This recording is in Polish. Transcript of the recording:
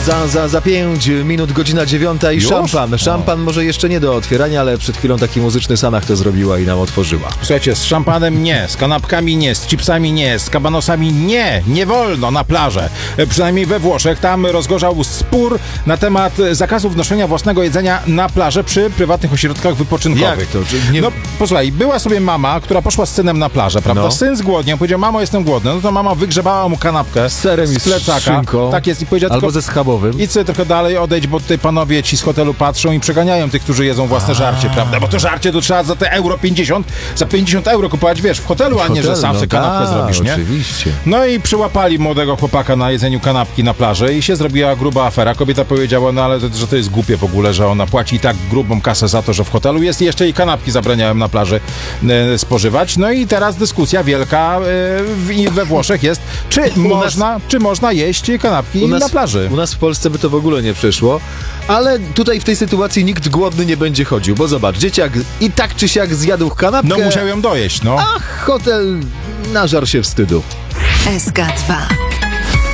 Za 5 minut, godzina 9 i Już? Szampan może jeszcze nie do otwierania, ale przed chwilą taki muzyczny Sanach to zrobiła i nam otworzyła. Słuchajcie, z szampanem nie, z kanapkami nie, z chipsami nie, z kabanosami nie wolno na plażę. Przynajmniej we Włoszech. Tam rozgorzał spór na temat zakazu wnoszenia własnego jedzenia na plażę przy prywatnych ośrodkach wypoczynkowych. Jak to? Nie... No posłuchaj, była sobie mama, która poszła z synem na plażę, prawda? No. Syn zgłodniał, powiedział: mamo, jestem głodny. No to mama wygrzebała mu kanapkę Z serem i z plecaka. z szynką. Tak jest. I powiedziała: albo tylko ze schabowym. idź sobie trochę dalej, odejdź, bo tutaj panowie ci z hotelu patrzą i przeganiają tych, którzy jedzą własne żarcie, prawda? Bo to żarcie to trzeba za te euro 50, za 50 euro kupować, wiesz, w hotelu, a nie, że sam sobie kanapkę zrobisz, nie? Oczywiście. No i przyłapali młodego chłopaka na jedzeniu kanapki na plaży i się zrobiła gruba afera. Kobieta powiedziała: no ale że to jest głupie w ogóle, że ona płaci i tak grubą kasę za to, że w hotelu jest i jeszcze jej kanapki zabraniałem na plaży spożywać. No i teraz dyskusja wielka we Włoszech jest, czy można jeść kanapki na plaży. U nas w Polsce by to w ogóle nie przeszło, ale tutaj w tej sytuacji nikt głodny nie będzie chodził, bo zobacz, dzieciak i tak czy siak zjadł kanapkę, No musiał ją dojeść, no. a hotel nażarł się wstydu. SK2